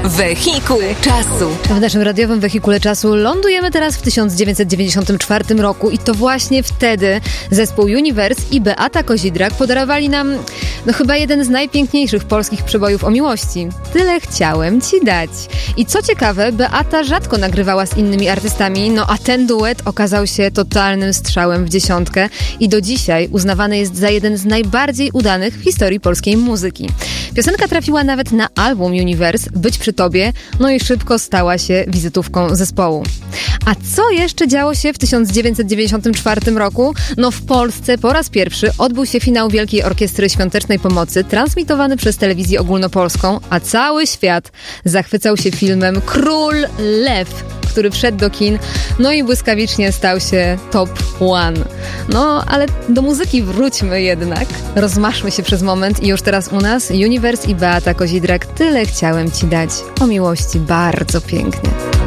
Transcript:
Wehikuł czasu. W naszym radiowym wehikule czasu lądujemy teraz w 1994 roku i to właśnie wtedy zespół Universe i Beata Kozidrak podarowali nam chyba jeden z najpiękniejszych polskich przebojów o miłości. Tyle chciałem ci dać. I co ciekawe, Beata rzadko nagrywała z innymi artystami, a ten duet okazał się totalnym strzałem w dziesiątkę i do dzisiaj uznawany jest za jeden z najbardziej udanych w historii polskiej muzyki. Piosenka trafiła nawet na album Universe Być przy tobie, i szybko stała się wizytówką zespołu. A co jeszcze działo się w 1994 roku? W Polsce po raz pierwszy odbył się finał Wielkiej Orkiestry Świątecznej Pomocy, transmitowany przez telewizję ogólnopolską, a cały świat zachwycał się filmem Król Lew, który wszedł do kin, i błyskawicznie stał się top one. Ale do muzyki wróćmy jednak. Rozmaszmy się przez moment i już teraz u nas Universe i Beata Kozidrak. Tyle chciałem ci dać. O miłości bardzo pięknie.